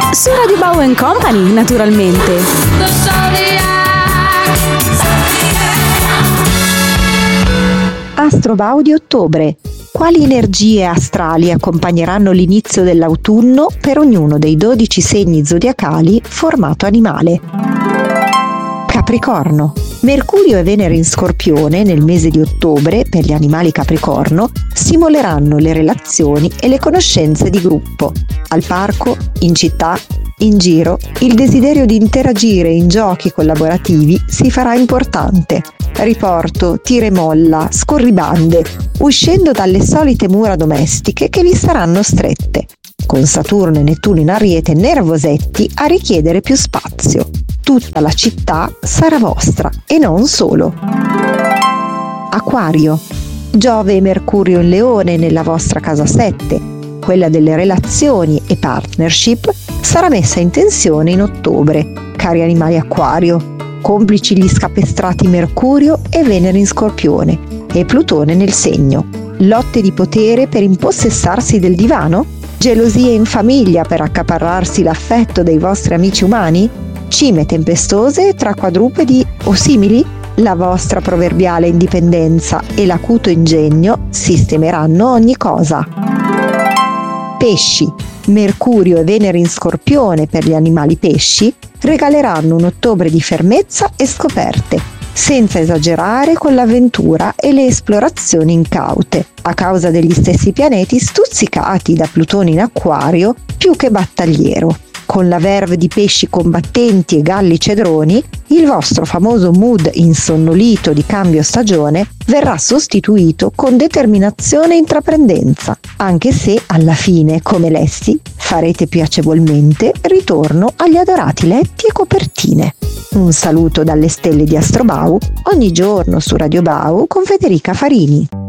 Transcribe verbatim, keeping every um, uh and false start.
Su Radio Bau and Company, naturalmente. Astrobau di ottobre. Quali energie astrali accompagneranno l'inizio dell'autunno per ognuno dei dodici segni zodiacali formato animale? Capricorno. Mercurio e Venere in Scorpione nel mese di ottobre, per gli animali Capricorno, stimoleranno le relazioni e le conoscenze di gruppo. Al parco, in città, in giro, il desiderio di interagire in giochi collaborativi si farà importante. Riporto, tira e molla, scorribande, uscendo dalle solite mura domestiche che vi saranno strette. Con Saturno e Nettuno in Ariete nervosetti a richiedere più spazio. Tutta la città sarà vostra e non solo. Acquario. Giove e Mercurio in Leone nella vostra casa sette, quella delle relazioni e partnership, sarà messa in tensione in ottobre, cari animali Acquario. Complici gli scapestrati Mercurio e Venere in Scorpione e Plutone nel segno. Lotte di potere per impossessarsi del divano? Gelosie in famiglia per accaparrarsi l'affetto dei vostri amici umani? Cime tempestose tra quadrupedi o simili? La vostra proverbiale indipendenza e l'acuto ingegno sistemeranno ogni cosa. Pesci. Mercurio e Venere in Scorpione per gli animali pesci regaleranno un ottobre di fermezza e scoperte, senza esagerare con l'avventura e le esplorazioni incaute, a causa degli stessi pianeti stuzzicati da Plutone in Acquario più che battagliero. Con la verve di pesci combattenti e galli cedroni, il vostro famoso mood insonnolito di cambio stagione verrà sostituito con determinazione e intraprendenza, anche se alla fine, come lesti, farete piacevolmente ritorno agli adorati letti e copertine. Un saluto dalle stelle di Astrobau, ogni giorno su Radio Bau con Federica Farini.